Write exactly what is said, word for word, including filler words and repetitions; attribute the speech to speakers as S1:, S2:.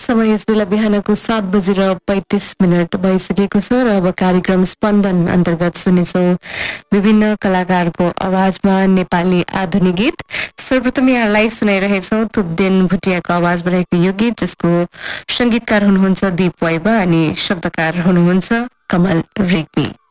S1: समय यस बेला बिहानको सात बजेर पैंतिस मिनट भइसकेको छ र अब कार्यक्रम स्पन्दन अन्तर्गत सुनेछौँ विभिन्न कलाकारको आवाजमा नेपाली आधुनिक गीत। सर्वप्रथम यहाँलाई सुनाइरहेछौँ तुपदेन भुटियाको आवाज रहेको यो गीत, जसको संगीतकार हुनुहुन्छ दीप वाइबा अनि शब्दकार हुनुहुन्छ कमल रेग्मी।